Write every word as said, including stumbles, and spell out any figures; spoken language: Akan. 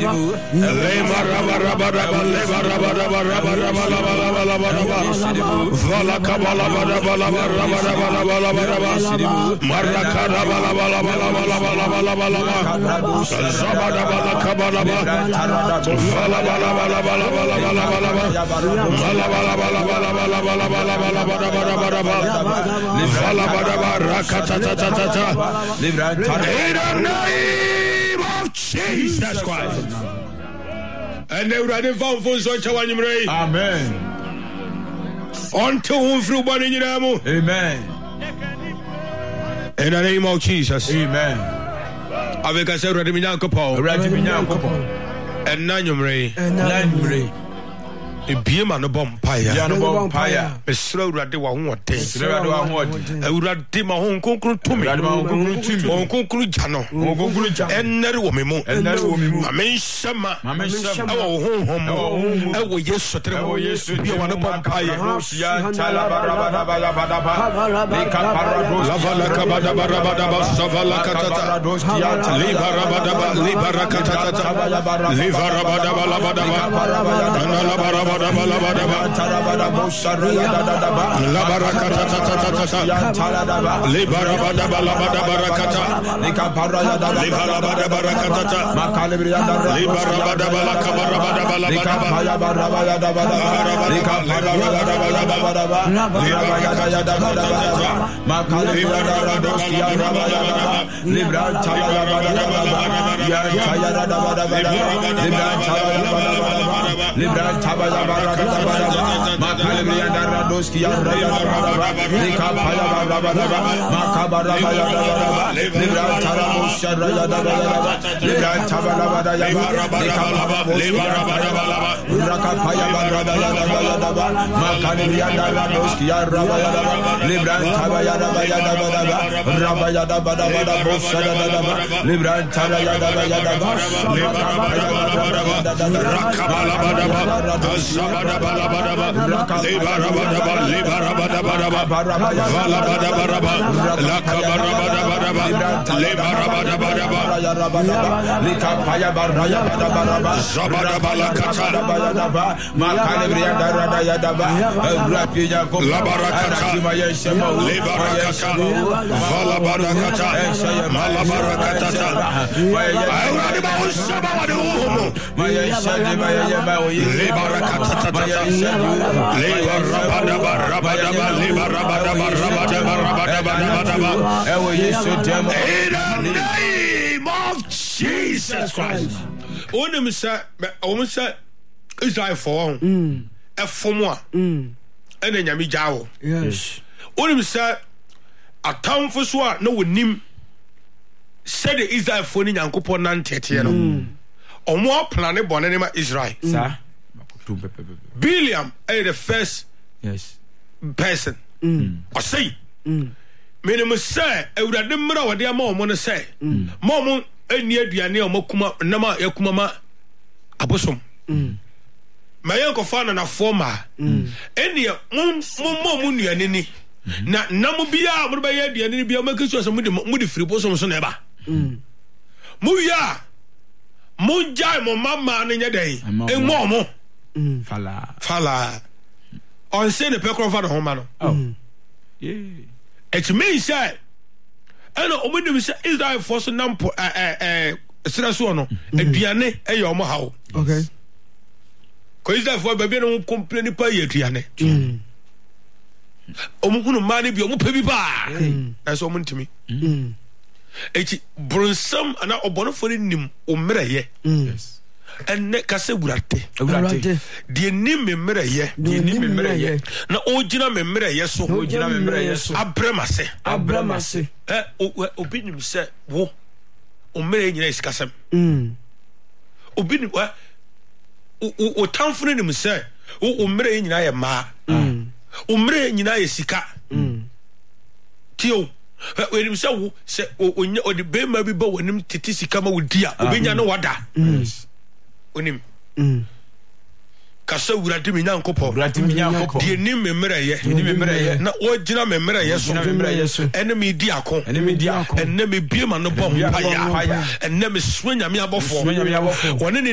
Jesus Christ. And they would have found for such a one. Amen. Until whom through one in your amen. In the name of Jesus. Amen. Avec a seul Radimian Copo, Radimian Copo, and Nanumre, and Nanumre. A beam on the bompire, Yanobompire, a slow radiwa one day. I would have dim my own concrete to me, on concrete channel, and never woman, and never woman. I mean, summer, I mean, some home, home, I will yes, so terrible, yes, to be one of bompire, Rosia, Talabarabadabadaba, Lavalakabadabadabadaba, Savalakata, Libarabadaba, Libarakata, Libarabadabadabadaba, Bada bada bada bada bada bosharia bada bada la barakata ta ta ta ta le barabada bada bada barakata le kapara da le barabada barakata ta makalibria da le barabada bala kabara bada bala bada bada bada bada bada le kapara bada bada bada bada le barakata ya da bada bada makalibria da dosia da bada bada le branta ya bada bada ya ya da bada bada le branta ya bada bada le branta bada Barakata Makalibria Daradoski Raya Lika Paya Barabada Makabara Baya Libra Taramusha Raya Libra Tabalabada Raka Paya Barabada Makalibria Daradoski Raya Libra Tabaya Rabaya Rabaya Bosha Libra Taraya Raka Sabada bala bada bada, lebara bada bada, lebara bada bada bada, vala bada bada bada, la kabara bada bada bada, lebara bada bada bada, lika paya bada bada bada, sabada bala kata, makalibria dara daya daba, rapiya ko, labara kata, lebara kata, vala bada kata, malabara kata, ayah di bawah sabada dulu, lebara kata. In the name of Jesus Christ. Onim say, onim say, Israel for a for more, and then Yami Jawo. Yes. Onim say, a town for sure, no one nim said the Israel for in Yankupon Nantiano. Or more planet born anima Israel. Sir. Biliam is the first yes. person. Mm. I say, minimum say, I would have never know what their mom want to say. Mom, and near the annual Mokuma, Nama Yakumama Abosom. My uncle found an former. Any moon, moon, any. Now, Namubia, but by the enemy be a making sure some moody free bosom so never. Muya Munjai, Mamma, in your day, and more. Mm. Fala Fala on say the pecker of the home man. Oh, yeah. It means that I know when we say Israel for some number, uh, uh, Strasuano, and Diane, a yoma how. Okay. Because that for baby don't complain about your Diane. Omukuno money be omu pebi ba. That's all to me. Eti bronsam ana obono for nim omre ye. Yes. And ne kase burate burate de ni memre ye de ni memre ye na ojina memre ye so ojina memre ye so abremase abremase eh obi nim se wo o mere nyina iskasem mm obi nim wa o tamfo nim se o mere nyina ye ma mm o mere nyina ye sika mm tio we nim se wo se o de be ma bi ba wonim tete sika ma wodia obenya no wada onim mm kasa wurade mi nyankopo wurade mi nyankopo die nim memre ye nim memre ye na ogina memre ye so memre ye so ene mi di akon ene mi di akon ene mi bie ma no bom pa ya ene mi swenya mi abofo woni